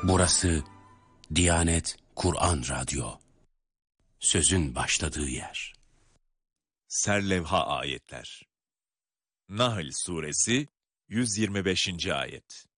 Burası Diyanet Kur'an Radyo. Sözün başladığı yer. Serlevha ayetler. Nahl suresi 125. ayet.